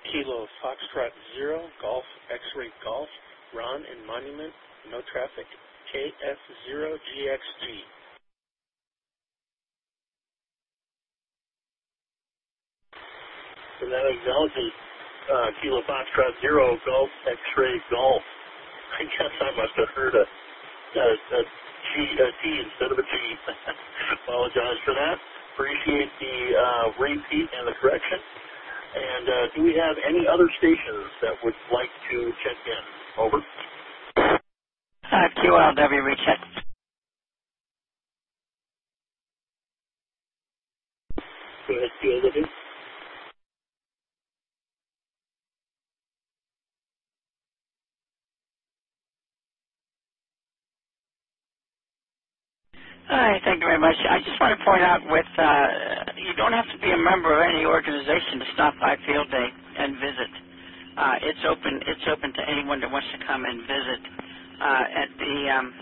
Kilo Foxtrot 0, Golf X-Ray Golf, Ron and Monument, no traffic, KF0GXG. So that acknowledges Kilo Foxtrot 0, Golf X-Ray Golf. I guess I must have heard a T instead of a G. Apologize for that. Appreciate the repeat and the correction. And do we have any other stations that would like to check in? Over. QLW recheck. Go ahead, QLW. Hi, thank you very much. I just want to point out you don't have to be a member of any organization to stop by Field Day and visit. It's open to anyone that wants to come and visit at the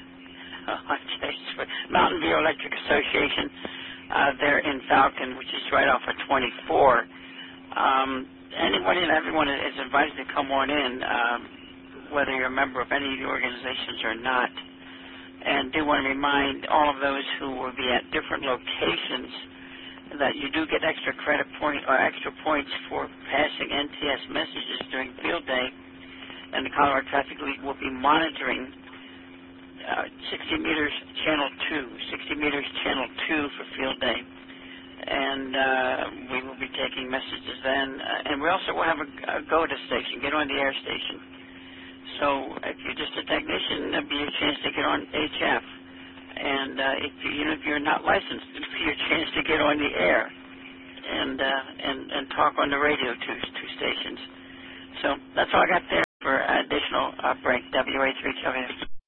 Mountain View Electric Association there in Falcon, which is right off of 24. Anyone and everyone is invited to come on in, whether you're a member of any of the organizations or not. And do want to remind all of those who will be at different locations that you do get extra credit point or extra points for passing NTS messages during Field Day, and the Colorado Traffic League will be monitoring 60 meters channel 2 for Field Day, and we will be taking messages then. And we also will have a GOTA station, get on the air station. So if you're just a technician, there'll be a chance to get on HF. And if you're not licensed, it'll be your chance to get on the air and talk on the radio two stations. So that's all I got there for additional break. WA3W.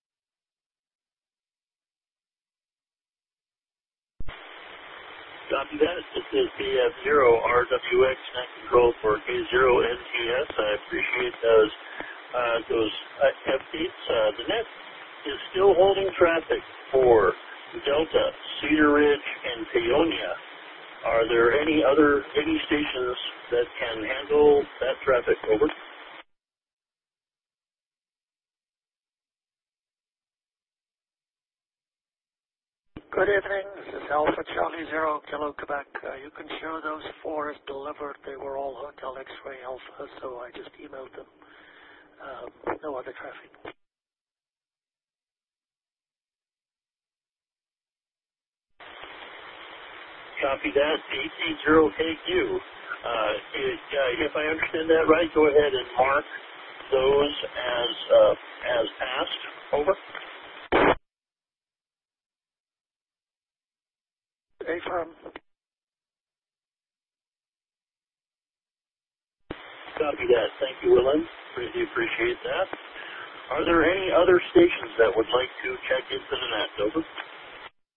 Copy that. This is KF0RWX net control for K0NTS. I appreciate those updates. The net is still holding traffic for Delta, Cedar Ridge, and Paonia. Are there any stations that can handle that traffic? Over. Good evening. This is Alpha Charlie Zero Kilo Quebec. You can show those 4 as delivered. They were all Hotel X-Ray Alpha, so I just emailed them. No other traffic. Copy that. 880KQ. If I understand that right, go ahead and mark those as passed. Over. Affirm. Copy that. Thank you, Willem. Really appreciate that. Are there any other stations that would like to check into the net? Over.